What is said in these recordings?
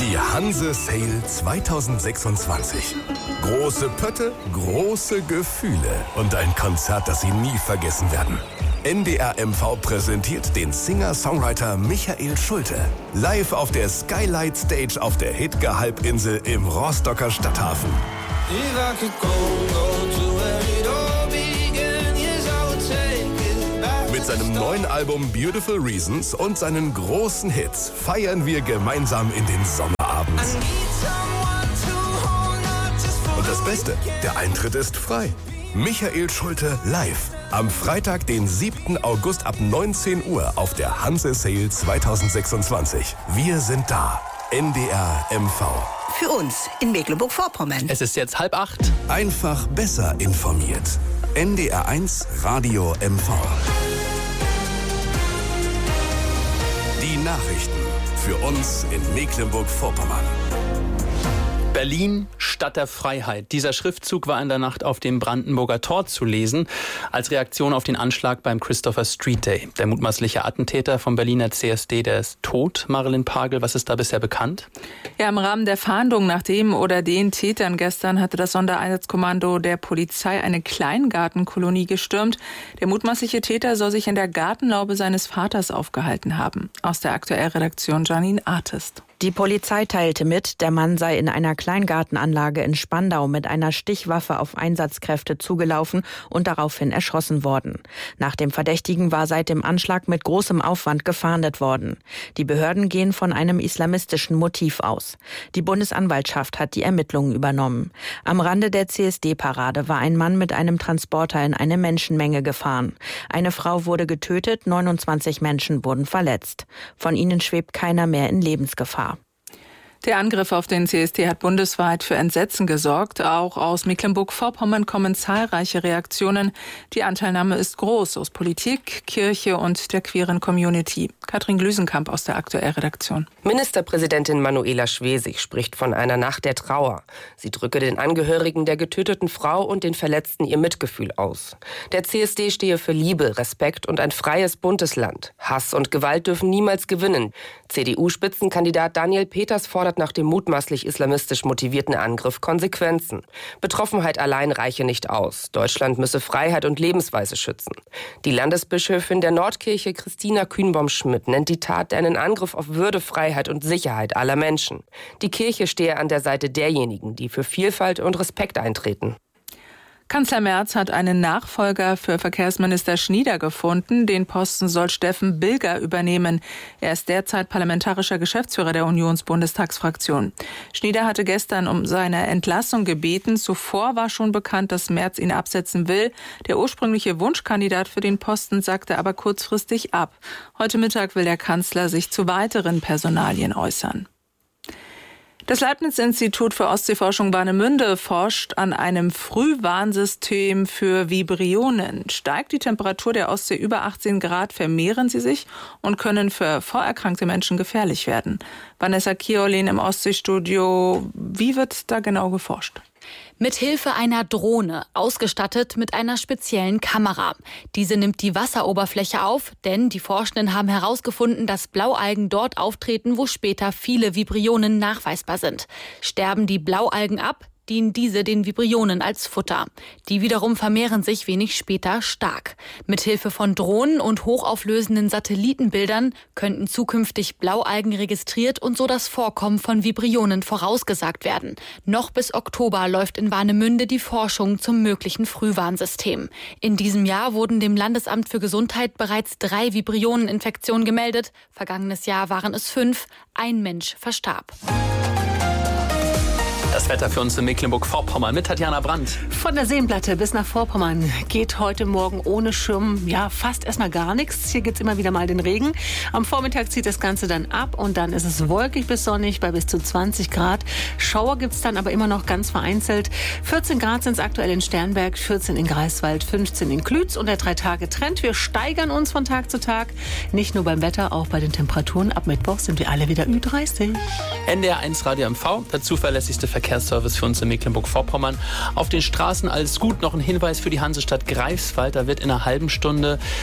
Die Hanse Sale 2026. Große Pötte, große Gefühle und ein Konzert, das Sie nie vergessen werden. NDR MV präsentiert den Singer-Songwriter Michael Schulte. Live auf der Skylight Stage auf der Hidge-Halbinsel im Rostocker Stadthafen. Mit seinem neuen Album Beautiful Reasons und seinen großen Hits feiern wir gemeinsam in den Sommerabend. Und das Beste, der Eintritt ist frei. Michael Schulte live. Am Freitag, den 7. August ab 19 Uhr auf der Hanse Sale 2026. Wir sind da. NDR MV. Für uns in Mecklenburg-Vorpommern. Es ist jetzt 7:30. Einfach besser informiert. NDR 1 Radio MV. Die Nachrichten für uns in Mecklenburg-Vorpommern. Berlin, Stadt der Freiheit. Dieser Schriftzug war in der Nacht auf dem Brandenburger Tor zu lesen, als Reaktion auf den Anschlag beim Christopher Street Day. Der mutmaßliche Attentäter vom Berliner CSD, der ist tot. Marilyn Pagel, was ist da bisher bekannt? Ja, im Rahmen der Fahndung nach dem oder den Tätern gestern hatte das Sondereinsatzkommando der Polizei eine Kleingartenkolonie gestürmt. Der mutmaßliche Täter soll sich in der Gartenlaube seines Vaters aufgehalten haben. Aus der Aktuellredaktion Janine Artist. Die Polizei teilte mit, der Mann sei in einer Kleingartenanlage in Spandau mit einer Stichwaffe auf Einsatzkräfte zugelaufen und daraufhin erschossen worden. Nach dem Verdächtigen war seit dem Anschlag mit großem Aufwand gefahndet worden. Die Behörden gehen von einem islamistischen Motiv aus. Die Bundesanwaltschaft hat die Ermittlungen übernommen. Am Rande der CSD-Parade war ein Mann mit einem Transporter in eine Menschenmenge gefahren. Eine Frau wurde getötet, 29 Menschen wurden verletzt. Von ihnen schwebt keiner mehr in Lebensgefahr. Der Angriff auf den CSD hat bundesweit für Entsetzen gesorgt. Auch aus Mecklenburg-Vorpommern kommen zahlreiche Reaktionen. Die Anteilnahme ist groß aus Politik, Kirche und der queeren Community. Katrin Glüsenkamp aus der Aktuellredaktion. Ministerpräsidentin Manuela Schwesig spricht von einer Nacht der Trauer. Sie drücke den Angehörigen der getöteten Frau und den Verletzten ihr Mitgefühl aus. Der CSD stehe für Liebe, Respekt und ein freies, buntes Land. Hass und Gewalt dürfen niemals gewinnen. CDU-Spitzenkandidat Daniel Peters fordert nach dem mutmaßlich islamistisch motivierten Angriff Konsequenzen. Betroffenheit allein reiche nicht aus. Deutschland müsse Freiheit und Lebensweise schützen. Die Landesbischöfin der Nordkirche Christina Kühnbaum-Schmidt nennt die Tat einen Angriff auf Würde, Freiheit und Sicherheit aller Menschen. Die Kirche stehe an der Seite derjenigen, die für Vielfalt und Respekt eintreten. Kanzler Merz hat einen Nachfolger für Verkehrsminister Schnieder gefunden. Den Posten soll Steffen Bilger übernehmen. Er ist derzeit parlamentarischer Geschäftsführer der Unionsbundestagsfraktion. Schnieder hatte gestern um seine Entlassung gebeten. Zuvor war schon bekannt, dass Merz ihn absetzen will. Der ursprüngliche Wunschkandidat für den Posten sagte aber kurzfristig ab. Heute Mittag will der Kanzler sich zu weiteren Personalien äußern. Das Leibniz-Institut für Ostseeforschung Warnemünde forscht an einem Frühwarnsystem für Vibrionen. Steigt die Temperatur der Ostsee über 18 Grad, vermehren sie sich und können für vorerkrankte Menschen gefährlich werden. Vanessa Kiolin im Ostseestudio. Wie wird da genau geforscht? Mit Hilfe einer Drohne, ausgestattet mit einer speziellen Kamera. Diese nimmt die Wasseroberfläche auf, denn die Forschenden haben herausgefunden, dass Blaualgen dort auftreten, wo später viele Vibrionen nachweisbar sind. Sterben die Blaualgen ab, dienen diese den Vibrionen als Futter. Die wiederum vermehren sich wenig später stark. Mithilfe von Drohnen und hochauflösenden Satellitenbildern könnten zukünftig Blaualgen registriert und so das Vorkommen von Vibrionen vorausgesagt werden. Noch bis Oktober läuft in Warnemünde die Forschung zum möglichen Frühwarnsystem. In diesem Jahr wurden dem Landesamt für Gesundheit bereits 3 Vibrioneninfektionen gemeldet. Vergangenes Jahr waren es 5. Ein Mensch verstarb. Das Wetter für uns in Mecklenburg-Vorpommern mit Tatjana Brandt. Von der Seenplatte bis nach Vorpommern geht heute Morgen ohne Schirm fast erstmal gar nichts. Hier gibt es immer wieder mal den Regen. Am Vormittag zieht das Ganze dann ab und dann ist es wolkig bis sonnig bei bis zu 20 Grad. Schauer gibt es dann aber immer noch ganz vereinzelt. 14 Grad sind es aktuell in Sternberg, 14 in Greifswald, 15 in Klütz und der 3-Tage-Trend. Wir steigern uns von Tag zu Tag. Nicht nur beim Wetter, auch bei den Temperaturen. Ab Mittwoch sind wir alle wieder Ü30. NDR 1 Radio MV, der zuverlässigste Verkehrsservice für uns in Mecklenburg-Vorpommern. Auf den Straßen alles gut. Noch ein Hinweis für die Hansestadt Greifswald. Da wird in einer halben Stunde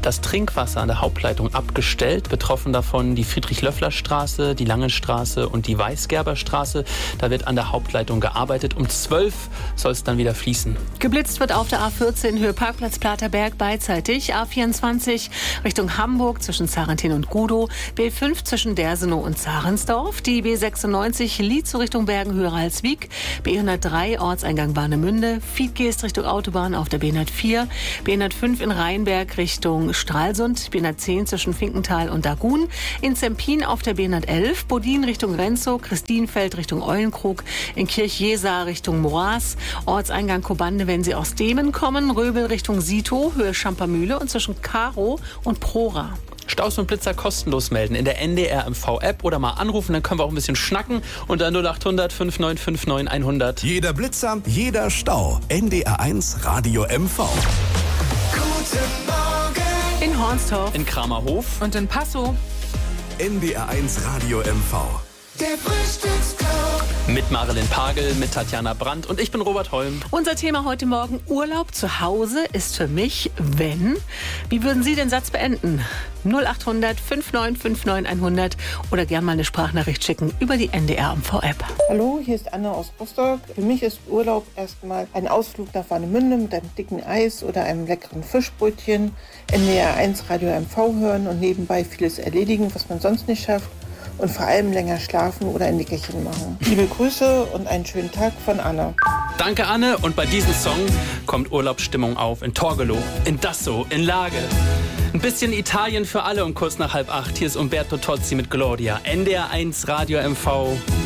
das Trinkwasser an der Hauptleitung abgestellt. Betroffen davon die Friedrich-Löffler-Straße, die Langenstraße und die Weisgerberstraße. Da wird an der Hauptleitung gearbeitet. Um 12 soll es dann wieder fließen. Geblitzt wird auf der A14 Höhe Parkplatz Platerberg beidseitig. A24 Richtung Hamburg zwischen Zarentin und Gudow. B5 zwischen Dersenow und Zarensdorf. Die B96 Lietzow Richtung Bergen-Höhe-Ralswiek. B103 Ortseingang Warnemünde. Fiedgeest Richtung Autobahn auf der B104. B105 in Rheinberg Richtung Stralsund. B110 zwischen Finkenthal und Dagun. In Zempin auf der B111. Bodin Richtung Renzow. Christinfeld Richtung Eulenkrug. In Kirch-Jesaar Richtung Moraß. Ortseingang Kobande, wenn Sie aus Demen kommen. Röbel Richtung Sito, Höhe Schampermühle und zwischen Karo und Prora. Staus und Blitzer kostenlos melden in der NDR MV-App oder mal anrufen, dann können wir auch ein bisschen schnacken unter 0800 5959 100. Jeder Blitzer, jeder Stau. NDR1 Radio MV. Guten Morgen. In Hornstorf. In Kramerhof. Und in Passow. NDR1 Radio MV. Der Frühstücksclub. Mit Marilyn Pagel, mit Tatjana Brandt und ich bin Robert Holm. Unser Thema heute Morgen: Urlaub zu Hause ist für mich, wenn. Wie würden Sie den Satz beenden? 0800 5959 100 oder gerne mal eine Sprachnachricht schicken über die NDR MV-App. Hallo, hier ist Anne aus Rostock. Für mich ist Urlaub erstmal ein Ausflug nach Warnemünde mit einem dicken Eis oder einem leckeren Fischbrötchen, NDR1 Radio MV hören und nebenbei vieles erledigen, was man sonst nicht schafft. Und vor allem länger schlafen oder ein Nickerchen machen. Liebe Grüße und einen schönen Tag von Anna. Danke, Anne. Und bei diesem Song kommt Urlaubsstimmung auf in Torgelow, in Dasso, in Lage. Ein bisschen Italien für alle um kurz nach 7:30. Hier ist Umberto Tozzi mit Gloria. NDR1 Radio MV.